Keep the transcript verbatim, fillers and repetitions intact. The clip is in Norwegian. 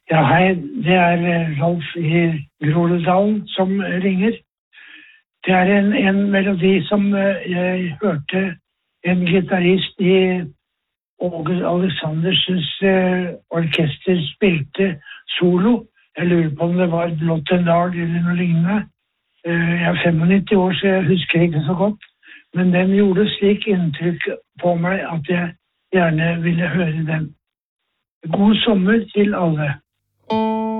Ja, hei, det er Rolf i Groruddalen som ringer. Det er en, en melodi som jeg hørte en gitarist i Åge Aleksandersens uh, orkester spilte solo. Jeg lurer på om det var Blått en dag eller noe lignende. Uh, jeg er femognitti år, så jeg husker ikke så godt. Men den gjorde slik inntrykk på meg at jeg gjerne ville høre den. God sommer til alle.